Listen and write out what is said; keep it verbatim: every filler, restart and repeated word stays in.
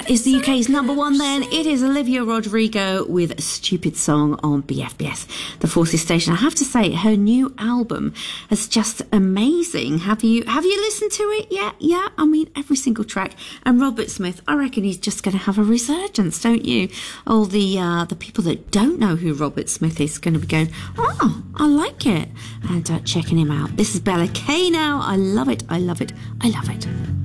That is the U K's number one then. It is Olivia Rodrigo with Stupid Song on B F B S, the Forces station. I have to say, her new album is just amazing. Have you have you listened to it yet? Yeah, I mean, every single track. And Robert Smith, I reckon he's just going to have a resurgence, don't you? All the, uh, the people that don't know who Robert Smith is going to be going, oh, I like it, and uh, checking him out. This is Bella K now. I love it, I love it, I love it.